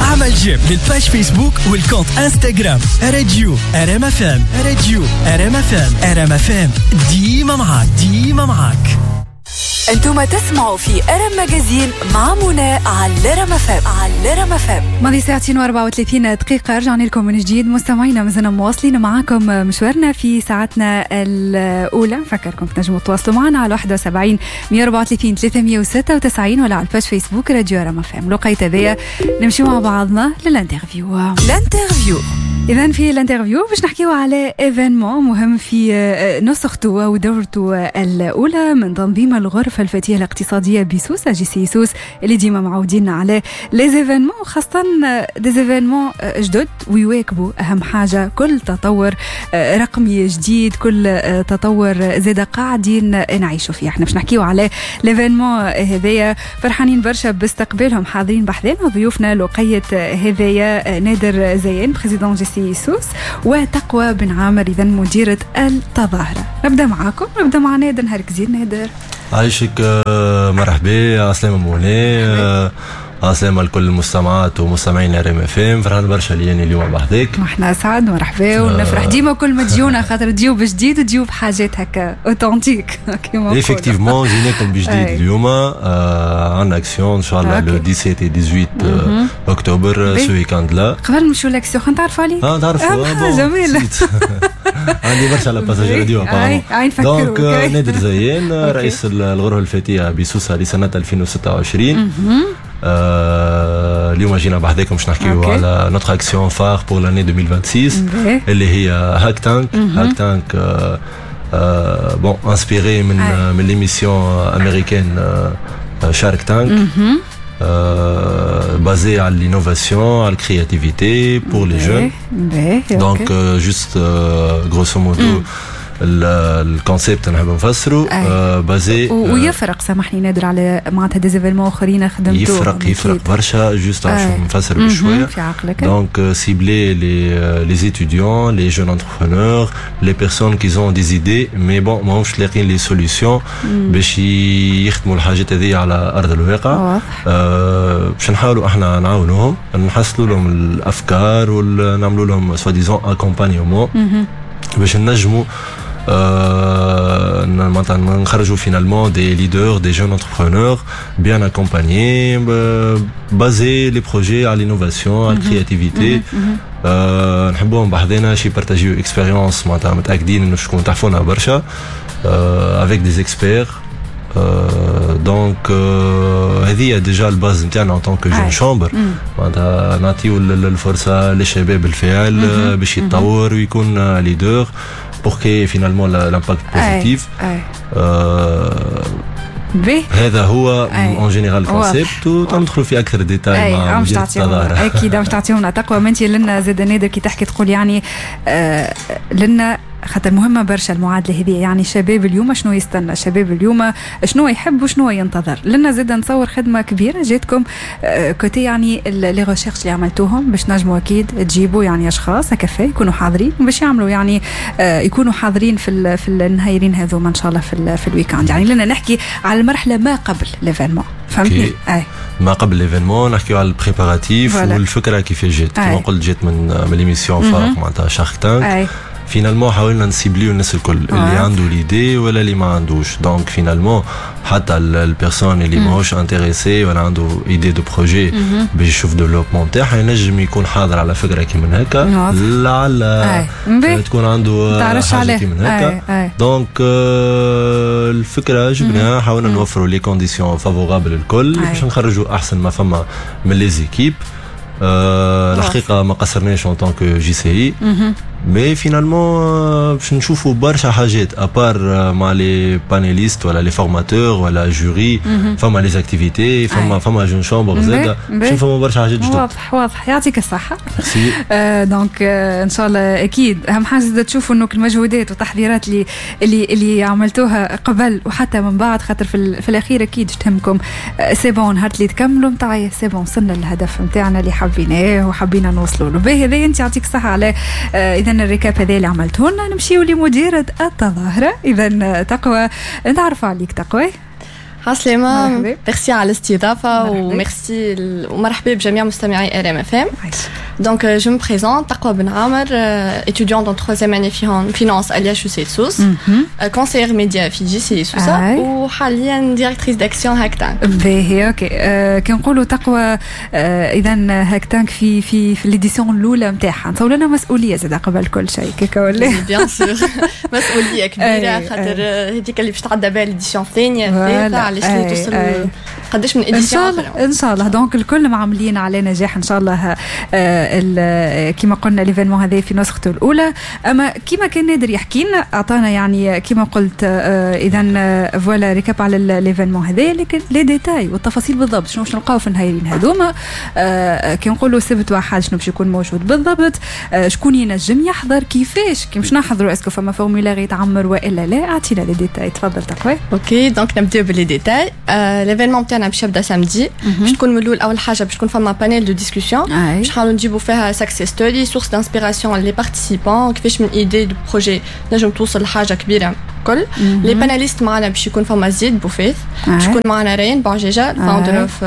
اعمل جيم للباج فيسبوك والكونت انستغرام راديو RMFM. راديو RMFM. RMFM ديما معاك. انتم تسمعوا في RM ماجازين مع منى على رم فم. ماضي ساعتين و34 دقيقة رجعنا لكم من جديد مستمعينا، مازلنا مواصلين معاكم مشوارنا في ساعتنا الأولى. نفكركم تنجموا تواصلوا معنا على 71 134 396 ولا على الباج فيسبوك راديو RMFM. لقيت بيا نمشي مع بعضنا للانترفيو. إذن في الانترفيو باش نحكيو على ايفينمون مهم في نسخته ودورته الأولى من تنظيم الغرفة الفتية الاقتصادية بسوسة GCSUS اللي ديما معودين على ليزيفينمون، خاصة ديزيفينمون جدد ويواكبوا أهم حاجة كل تطور رقمي جديد، كل تطور زاد قاعدين نعيشوا فيه. احنا باش نحكيو على ليفينمون هذايا، فرحانين برشا باستقبالهم. حاضرين بحذنا ضيوفنا لقية هذايا نادر زيان بريزيدون GCSUS وتقوى بن عامر إذن مديرة التظاهرة. نبدأ معاكم، نبدأ مع نادر. نهارك زين نادر. عايشك مرحبا. عسلامة موني، عسلامة لكل المستمعات ومستمعين RMFM. فرحان برشا لياني اليوم بحذاك. احنا سعد مرحبا ونفرح ديما كل ما تجيونا، خاطر تجيو بجديد وتجيو بحاجات هكا اوتنتيك كيما ايفيكتيفمون جيناكم بجديد اليوم. عندنا اكسيون ان شاء الله لو 17 و 18 اكتوبر سو ويكاند لا. قبل نمشيو لاكسيون تعرفوا علي؟ تعرفوا جميل. عندي برشا على باساج راديو دونك نادر زيان رئيس الغرفة الفتية بسوسة لسنة 2026. اليوم جينا بحذاكم باش نحكيو على نوتر اكسيون فار بور لاني 2026 اللي هي هاك تانك بون انسبيري من ليميسيون امريكان شارك تانك، basé à l'innovation, à la créativité pour les jeunes. Donc juste grosso modo الكونسيبت نحب نفسرو بازي ويفرق. سامحني نادر على معناتها ديزيفيلمون اخرين خدمتو. يفرق برشا. جوست عشان نفسر بشويه. دونك سيبلي les étudiants, les jeunes entrepreneurs, les personnes qui ont des idées mais bon ماهمش لاقين لي سوليوشن باش يخدموا الحاجات هذه على ارض الواقع. باش نحاولوا احنا نعاونوهم، نحصلوا لهم الافكار ونعملوا لهم سوا ديزون اكومبانيومون باش نجموا نخرجوا finalement des leaders, des jeunes entrepreneurs bien accompagnés, basés les projets à l'innovation, à la créativité. نحبوهم بحذنا شي بارتاجيو اكسبيريونس معناتها متاكدين انه شكون تعرفونا برشا avec des experts. دونك هذه ديجا الباز نتاعنا ان طونك جون شامبر، معناتها نعطيو الفرصه للشباب الفاعل باش يتطور ويكون ليدر pour que finalement l'impact positif. هذا هو ان جينيرال كونسيبت وتندخلوا في اكثر ديتاي مع مدير التظاهره. اكيد باش تعطيونا تقوى. منتي لنا زاد نادر كي تحكي تقول يعني لنا خاطر مهمة برشا المعادلة هذه. يعني الشباب اليوم شنو يستنى، الشباب اليوم شنو يحب وشنو ينتظر. لنا زاد نتصور خدمة كبيرة جاتكم كوتي يعني لي ريشيرش اللي عملتوهم باش نجموا أكيد تجيبوا يعني أشخاص هكا يكونوا حاضرين باش يعملوا يعني يكونوا حاضرين في النهايرين هذوما إن شاء الله في الويكاند. يعني لنا نحكي على المرحلة ما قبل ليفينمون، فهمتني؟ ما قبل ليفينمون نحكيو على البريباراتيف والفكرة كيف جات. كما قلت جات من ليميسيون فار معناتها شارك تانك. فينالمون حاولنا نسيبليو الناس الكل اللي عنده ليدي ولا اللي ما عندوش. دونك فينالمون حتى البيرسون اللي ماهوش انتريسي ولا عنده ايدي دو بروجي باش يشوف ديفلوبمون تاعها ينجم يكون حاضر على فكره كيما هكا لعل تكون عنده حاجه كيما هكا. دونك الفكره جبناها، حاولنا نوفروا لي كونديسيون فافورابل الكل باش نخرجوا احسن ما فما من لي زيكيب. الحقيقه ما قصرناش ان طونك GCI مي فينالمون باش نشوفوا برشا حاجات ابار مع لي بانيليست ولا لي فورماتور ولا جوري. فما لي اكتيفيتي، فما جون شامبر زاده، فما برشا حاجات جدد. واضح يعطيك الصحه. دونك ان شاء الله اكيد اهم حاجه زاد تشوفوا انه المجهودات والتحضيرات اللي عملتوها قبل وحتى من بعد، خاطر في الاخير اكيد تهمكم سي بون هارت اللي تكملوا نتاع سي بون وصلنا للهدف نتاعنا اللي حابيناه وحابين نوصلوا له. باهي هذا انت يعطيك الصحه على اذا الركاب هذا اللي عملته لنا. نمشيو لمديرة التظاهرة إذا تقوى. نتعرف عليك تقوى. عسلامة، ميرسي على الاستضافة وميرسي ومرحبا بجميع مستمعي RMFM. Donc je me présente, Taqwa Ben Amer, étudiante en 3e année finance à l'IHEC Sousse, conseillère média à Fiji Sousse وحاليا directrice d'action هاكتانك. باهي اوكي. كنقولوا تقوى اذا هاكتانك في الاديسيون الاولى نتاعها نتصور لنا مسؤوليه زاد قبل كل شيء كيكا ولا بيان سور مسؤوليه كبيره خاطر هذيك اللي باش تعدى بها الاديسيون الثانيه الثالثه علاش اللي توصل قداش من اديسيون ان شاء الله. دونك الكل معاملين على نجاح ان شاء الله. كما قلنا ليفينمون هذا في نسخته الاولى، اما كما كان نادر يحكي لنا اعطانا يعني كما قلت اذا فوالا ريكاب على ليفينمون هذا، لكن لي ديتاي والتفاصيل بالضبط شنو باش نلقاو في النهايين هذوما. كي نقولوا سبت واحد شنو باش يكون موجود بالضبط، شكون ينجم يحضر، كيفاش كي باش نحضروا، اسكو فما فورمولير يتعمر والا لا. اعطينا لي ديتاي تفضل تقوى. اوكي دونك نبداو باللي ديتاي. ليفينمون تاعنا باش يبدا سامدي، باش تكون من الاول اول حاجه باش تكون فما بانيل دو ديسكوسيون، باش نحاولوا نجيبوا فيها سكسيس ستوري، سورس دانسبيراسيون لي بارتيسيبون، كيفاش من ايدي دو بروجي نجم توصل لحاجه كبيره كل. لي باناليست معنا باش يكون فما زيد بوفيث، باش يكون معنا رين بوعجيجه الفاوندر اوف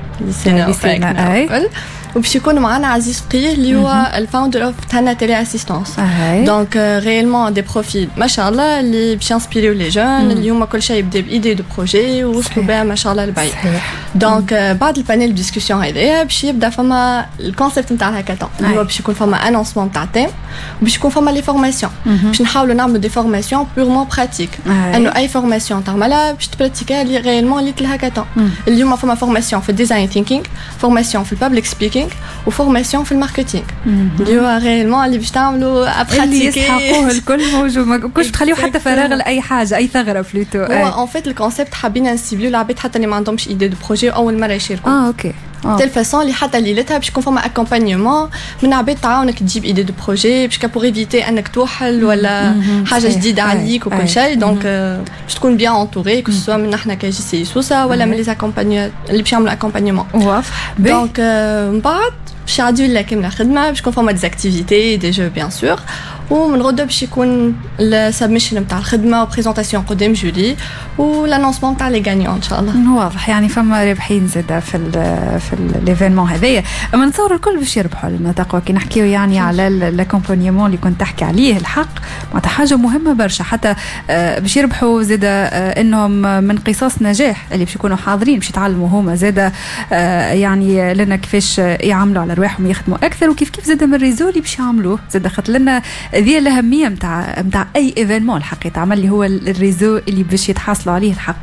ليسينا، وباش يكون معنا عزيز فقيه اللي هو الفاوندر اوف تانا تيلي اسيستانس. دونك ريالمون دي بروفيل ما شاء الله اللي باش ينسبيريو لي جون. اليوم كل شيء يبدا بايدي دو بروجي ووصلوا بها ما شاء الله لبعيد. دونك بعد البانيل ديسكوسيون هذايا باش يبدا فما الكونسيبت نتاع الهاكاثون اللي هو باش يكون فما انونسمون نتاع تيم، وباش يكون فما لي فورماسيون. باش نحاولوا نعملوا دي فورماسيون بورمون براتيك، انه اي فورماسيون تعملها باش تبراتيكها لي ريالمون لي الهاكاثون. اليوم فما فورماسيون في الديزاين ثينكينغ، فورماسيون في البابليك سبيكينغ، وفورماسيون في الماركتينغ. اللي هو ريالمون اللي باش تعملوا ابراتيكي يسحقوه الكل موجود، ما كنتش تخليو حتى فراغ لاي حاجه اي ثغره بلوتو. هو ان فيت الكونسيبت حابين نسيبلو العباد حتى اللي ما عندهمش ايدي دو بروجي اول مره يشاركوا. اوكي تيل فاسون اللي حتى ليلتها باش يكون فما اكومبانيومون من عباد تعاونك تجيب ايدي دو بروجي باش كابور ايفيتي انك توحل ولا حاجه جديده عليك وكل شيء. دونك باش تكون بيان اونتوري كو سوا من احنا كجي سي سوسه ولا من لي اكومبانيو اللي باش يعملوا اكومبانيومون واضح. دونك من بعد باش يعدوا لنا كامله خدمه، باش يكون فما ديزاكتيفيتي دي جو بيان سور، ومن غدا باش يكون السبميشن نتاع الخدمه وبريزونطاسيون قدام جوري والانونسمون تاع لي غانيون ان شاء الله. واضح يعني فما رابحين زاده في ليفينمون هذايا. اما نتصور الكل باش يربحوا لنا تقوى كي نحكيو يعني على الاكومبانيمون اللي كنت تحكي عليه. الحق معناتها حاجه مهمه برشا، حتى باش يربحوا زاده انهم من قصص نجاح اللي باش يكونوا حاضرين باش يتعلموا هما زاده يعني لنا كيفاش يعملوا على رواحهم يخدموا اكثر، وكيف زاده من الريزو اللي باش يعملوه زاده خاطر لنا هذه الأهمية متاع أي إيفينمون الحق يتعمل اللي هو الريزو اللي باش يتحصلوا عليه الحق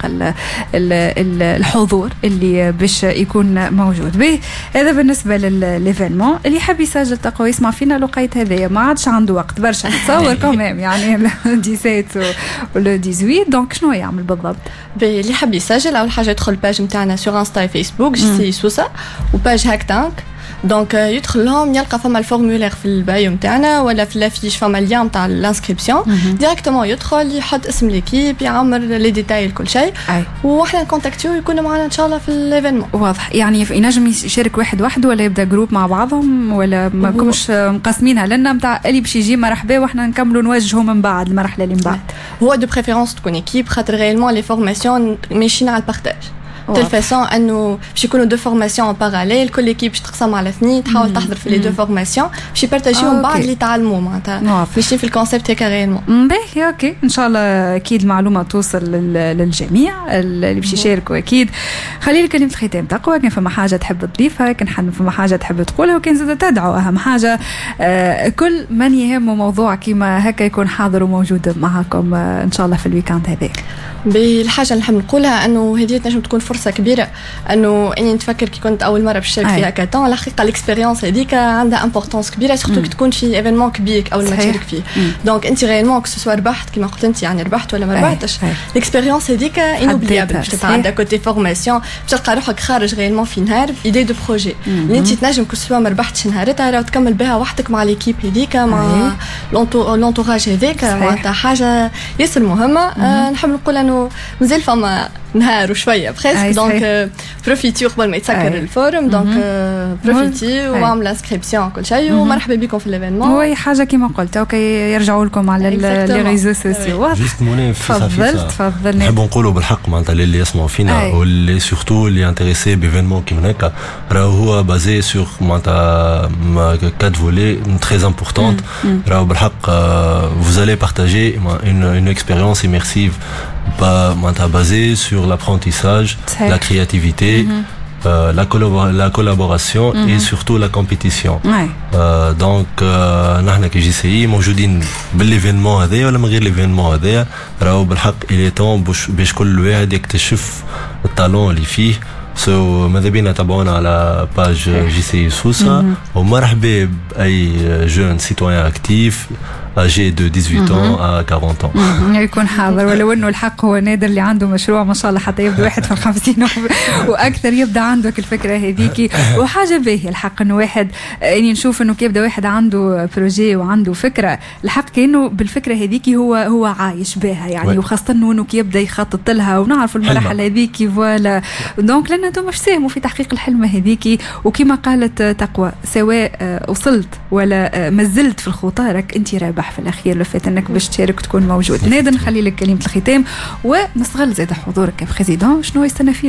الحضور اللي باش يكون موجود به. هذا بالنسبة للإيفينمون. اللي يحب يسجل تقوى يسمع فينا لقيت هذايا ما عادش عنده وقت برشا نتصور كمان يعني 17 ولا 18. دونك شنو يعمل بالضبط؟ اللي يحب يسجل أول حاجة يدخل الباج متاعنا سور انستا فيسبوك جي سوسة وباج هاكتانك. دونك يدخل لهم يلقى فما الفورمولير في البايو نتاعنا ولا في لافيش فما اليوم نتاع الانسكريبسيون ديريكتومون يدخل يحط اسم ليكيب يعمر لي ديتاي كل شيء واحنا نكونتاكتيو يكونوا معنا ان شاء الله في الايفينمون. واضح يعني ينجم يشارك واحد وحده ولا يبدا جروب مع بعضهم ولا ما كومش مقسمينها لنا نتاع اللي باش يجي مرحبا واحنا نكملوا نوجهوا من بعد المرحله اللي من بعد. هو دو بريفيرونس تكون ايكيب خاطر ريالمون لي فورماسيون ماشيين على البارتاج تل فاسون انه باش يكونوا دو فورماسيون باراليل كل ايكيب باش تقسم على اثنين تحاول تحضر في لي دو فورماسيون باش يبارطاجيو من بعد اللي تعلموا معناتها ماشيين في الكونسيبت هكا ريالمون. باهي اوكي ان شاء الله اكيد المعلومه توصل للجميع اللي باش يشاركوا. اكيد خلي لي كلمه ختام تقوى كان فما حاجه تحب تضيفها كان فما حاجه تحب تقولها وكان زاد تدعو اهم حاجه كل من يهمه موضوع كيما هكا يكون حاضر وموجود معكم ان شاء الله في الويكاند هذا. بالحاجه اللي نحب نقولها انه هذه تنجم تكون فرصه كبيره انه اني نتفكر كي كنت اول مره باش نشارك في هاكاثون الحقيقه الاكسبيريونس هذيك عندها امبورطونس كبيره سورتو كي تكون في ايفينمون كبير اول ما تشارك فيه. دونك انت ريالمون كو سوا ربحت كيما قلت انت يعني ربحت ولا ما ربحتش الاكسبيريونس هذيك انوبليابل باش تتعدى كوتي فورماسيون باش تلقى روحك خارج ريالمون في نهار ايدي دو بروجي اللي انت تنجم كو سوا ما ربحتش نهارتها راه تكمل بها وحدك مع ليكيب هذيك مع لونتوراج هذاك معناتها حاجه ياسر مهمه. نحب نقول انه مازال فما نهار وشويه بريسك دونك بروفيتي قبل ما يتسكر الفورم دونك بروفيتي وعمل انسكريبسيون كل شيء ومرحبا بكم في الايفينمون. وي حاجه كيما قلت اوكي يرجعوا لكم على لي ريزو سوسيو. جست موني تفضل نحب نقولوا بالحق معناتها اللي يسمعوا فينا واللي سورتو اللي انتريسي بيفينمون كيما هكا راهو هو بازي سور معناتها 4 فولي تري امبورطونت. راهو بالحق vous allez partager une expérience immersive basée sur l'apprentissage, la créativité, la collaboration et surtout la compétition. Donc نحن كي جي سي موجودين بالايفينمون هذايا ولا من غير الايفينمون هذايا راهو بالحق اللي طون باش كل واحد يكتشف التالون اللي فيه. ماذا بينا تابعونا على باج جي سي سوسة ومرحبا بأي جون سيتويان اكتيف âgé de 18 ans à 40 ans. يكون حاضر ولو انه الحق هو نادر اللي عنده مشروع ما شاء الله حتى يبدا واحد في 50 واكثر يبدا عندك الفكره هذيك وحاجه باهيه الحق انه واحد يعني نشوف انه كيبدا واحد عنده بروجي وعنده فكره الحق كانه بالفكره هذيك هو عايش بها يعني وخاصه انه كيبدا يخطط لها ونعرف المراحل هذيك فوالا دونك لان انتم مش ساهموا في تحقيق الحلمه هذيك وكما قالت تقوى سواء وصلت ولا ما زلت في الخطارك انت رابح في الأخير لفت أنك باش تشارك تكون موجود. نادر نخلي لك كلمة الختام ونستغل زاد حضورك كبريزيدون شنو يستنى فيه